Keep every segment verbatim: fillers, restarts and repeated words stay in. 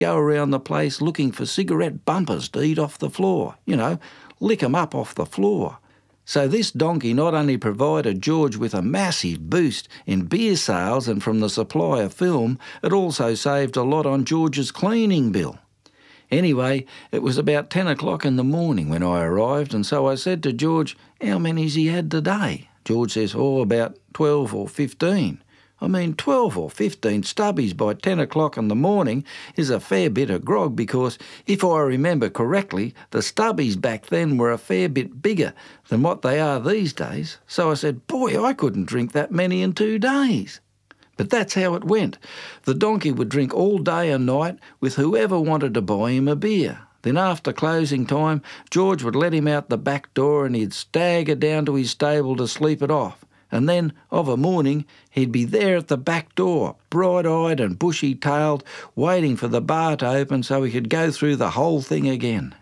go around the place looking for cigarette bumpers to eat off the floor, you know, lick 'em up off the floor. So this donkey not only provided George with a massive boost in beer sales and from the supply of film, it also saved a lot on George's cleaning bill. Anyway, it was about ten o'clock in the morning when I arrived, and so I said to George, how many's he had today? George says, oh, about twelve or fifteen. I mean, twelve or fifteen stubbies by ten o'clock in the morning is a fair bit of grog because, if I remember correctly, the stubbies back then were a fair bit bigger than what they are these days. So I said, boy, I couldn't drink that many in two days. But that's how it went. The donkey would drink all day and night with whoever wanted to buy him a beer. Then after closing time, George would let him out the back door and he'd stagger down to his stable to sleep it off. And then, of a morning, he'd be there at the back door, bright-eyed and bushy-tailed, waiting for the bar to open so he could go through the whole thing again.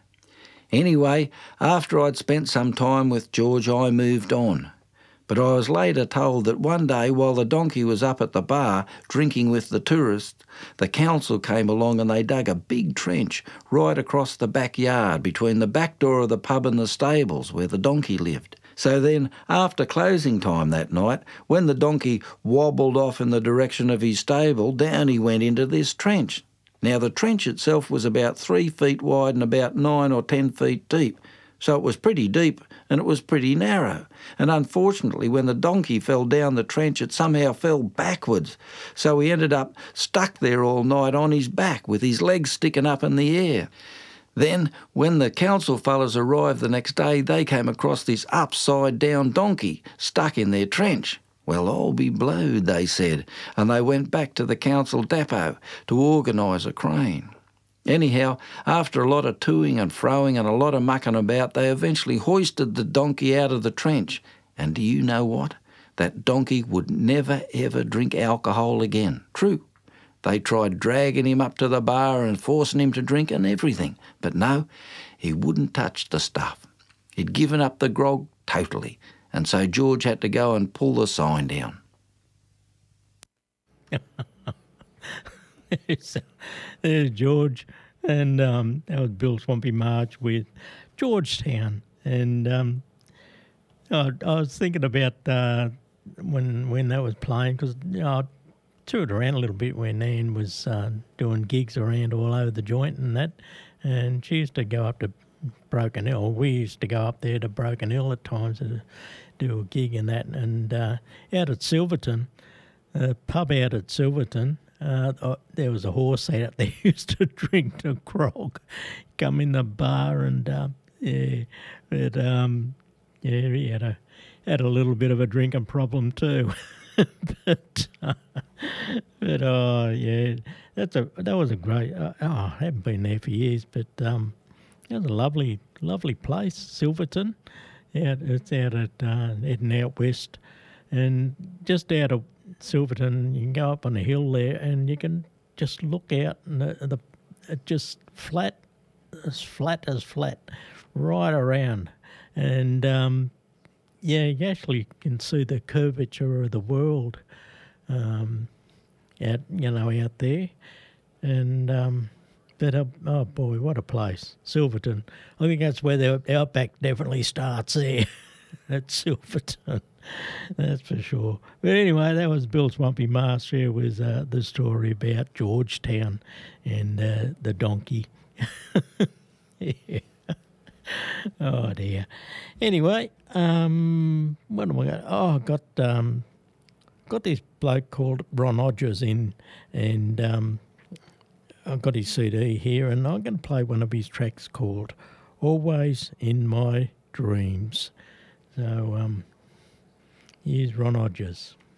Anyway, after I'd spent some time with George, I moved on. But I was later told that one day, while the donkey was up at the bar drinking with the tourists, the council came along and they dug a big trench right across the backyard between the back door of the pub and the stables where the donkey lived. So then, after closing time that night, when the donkey wobbled off in the direction of his stable, down he went into this trench. Now, the trench itself was about three feet wide and about nine or ten feet deep, so it was pretty deep and it was pretty narrow. And unfortunately, when the donkey fell down the trench, it somehow fell backwards, so he ended up stuck there all night on his back with his legs sticking up in the air. Then, when the council fellas arrived the next day, they came across this upside-down donkey stuck in their trench. Well, I'll be blowed, they said, and they went back to the council depot to organise a crane. Anyhow, after a lot of toing and froing and a lot of mucking about, they eventually hoisted the donkey out of the trench. And do you know what? That donkey would never, ever drink alcohol again. True. They tried dragging him up to the bar and forcing him to drink and everything. But no, he wouldn't touch the stuff. He'd given up the grog totally, and so George had to go and pull the sign down. There's George, and um, that was Bill Swampy March with Georgetown. And um, I, I was thinking about uh, when when that was playing, because you know, I toured around a little bit when Nan was uh, doing gigs around all over the joint and that, and she used to go up to Broken Hill. We used to go up there to Broken Hill at times to do a gig and that, and uh, out at Silverton, a pub out at Silverton, uh, uh, there was a horse out there who used to drink the grog, come in the bar, and uh, yeah, it, um, yeah, he had a had a little bit of a drinking problem too. but uh, but oh yeah, that's a that was a great. Uh, oh, I haven't been there for years, but um, it was a lovely lovely place, Silverton. Out it's out at uh, heading out west, and just out of Silverton, you can go up on a hill there, and you can just look out, and the, the it just flat as flat as flat, right around, and um. Yeah, you actually can see the curvature of the world, um, out you know out there, and um, but uh, oh boy, what a place, Silverton! I think that's where the outback definitely starts there, at Silverton, that's for sure. But anyway, that was Bill Swampy Marsh here with uh, the story about Georgetown and uh, the donkey. Yeah. Oh dear. Anyway, um, what am I going? Oh, I got um, got this bloke called Ron Hodges in, and um, I've got his C D here, and I'm going to play one of his tracks called "Always in My Dreams." So um, here's Ron Hodges.